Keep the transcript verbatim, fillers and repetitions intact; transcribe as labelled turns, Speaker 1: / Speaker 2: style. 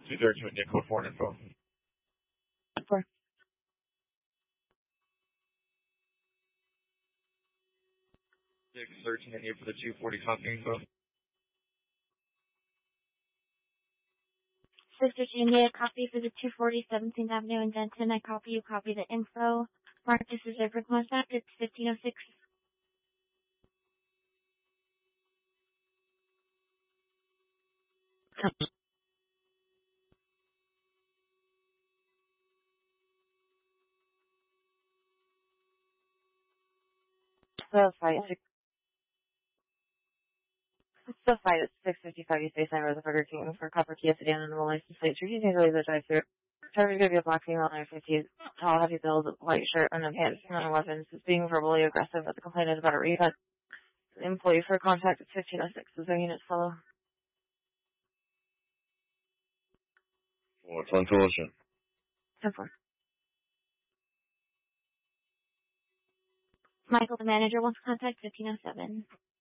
Speaker 1: two thirteen with Nick, code four info.
Speaker 2: Four.
Speaker 1: six thirteen in here for the two forty copy info.
Speaker 2: six thirteen, yeah, copy for the two forty seventeenth Avenue in Denton. I copy you, copy the info. Marcus is over contact. It's fifteen oh six. So fight. So fight. It's six fifty-five East Baseline Road, the Burger King for Copper Kia sedan and the license plate. You're using to leave the drive-thru. Driver's gonna be a black female under fifty, tall, heavy build, white shirt, unknown pants, no weapons. Is being verbally aggressive, but the complaint is about a refund. Employee for contact at fifteen oh six. Is there units follow?
Speaker 3: What's on collision?
Speaker 2: ten four. Michael, the manager, wants contact fifteen oh seven.